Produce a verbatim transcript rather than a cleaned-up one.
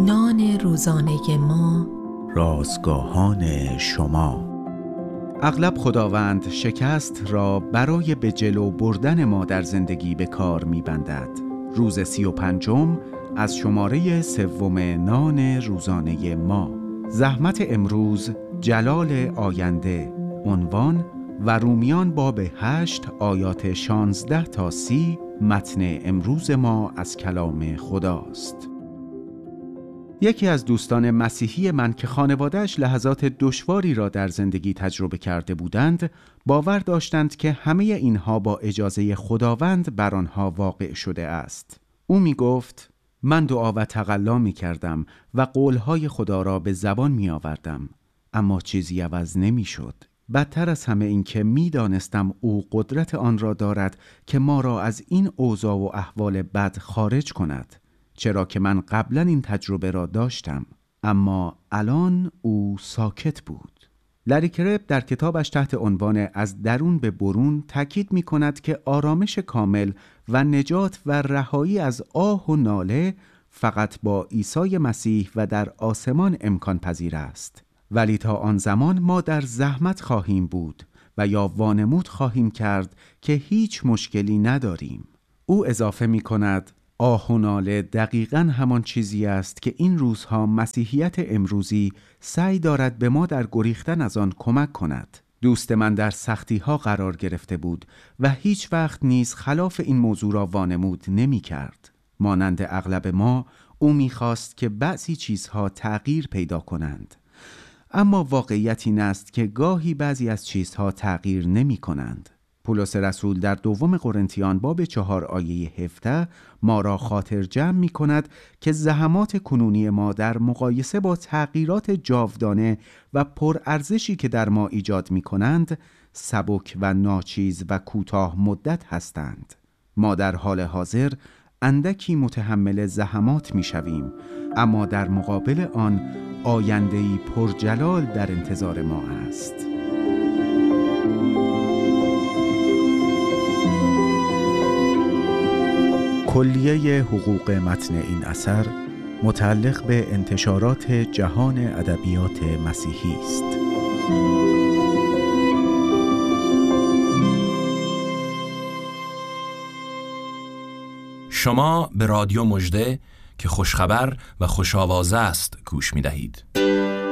نان روزانه ما، رازگاهان شما. اغلب خداوند شکست را برای به جلو بردن ما در زندگی به کار می‌بندد. روز سی و پنجم از شماره سوم نان روزانه ما. زحمت امروز، جلال آینده. عنوان و رومیان باب هشت آیات شانزده تا سی. متن امروز ما از کلام خداست. یکی از دوستان مسیحی من که خانواده‌اش لحظات دشواری را در زندگی تجربه کرده بودند، باور داشتند که همه اینها با اجازه خداوند بر آنها واقع شده است. او می گفت: من دعا و تقلا می کردم و قولهای خدا را به زبان می آوردم، اما چیزی عوض نمی شد. بدتر از همه این که می دانستم او قدرت آن را دارد که ما را از این اوضاع و احوال بد خارج کند، چرا که من قبلا این تجربه را داشتم. اما الان او ساکت بود. لری کرب در کتابش تحت عنوان از درون به برون تاکید می کند که آرامش کامل و نجات و رهایی از آه و ناله فقط با عیسی مسیح و در آسمان امکان پذیر است. ولی تا آن زمان ما در زحمت خواهیم بود و یا وانمود خواهیم کرد که هیچ مشکلی نداریم. او اضافه می کند: آه و ناله دقیقاً همان چیزی است که این روزها مسیحیت امروزی سعی دارد به ما در گریختن از آن کمک کند. دوست من در سختی ها قرار گرفته بود و هیچ وقت نیز خلاف این موضوع را وانمود نمی کرد. مانند اغلب ما، او می خواست که بعضی چیزها تغییر پیدا کنند. اما واقعیت این است که گاهی بعضی از چیزها تغییر نمی کنند. پولس رسول در دوم قرنتیان باب چهار آیه هفده ما را خاطر جمع می کند که زحمات کنونی ما در مقایسه با تغییرات جاودانه و پرارزشی که در ما ایجاد می کنند سبک و ناچیز و کوتاه مدت هستند. ما در حال حاضر اندکی متحمل زحمات می شویم، اما در مقابل آن آینده‌ای پرجلال در انتظار ما است. کلیه حقوق متن این اثر متعلق به انتشارات جهان ادبیات مسیحی است. شما به رادیو مژده که خوشخبر و خوش‌آوازه است گوش می‌دهید.